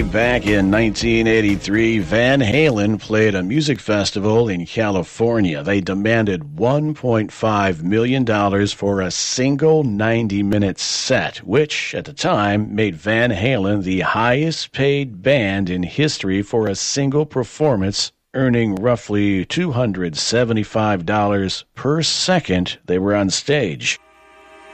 Back in 1983, Van Halen played a music festival in California. They demanded $1.5 million for a single 90-minute set, which at the time made Van Halen the highest paid band in history for a single performance, earning roughly $275 per second they were on stage.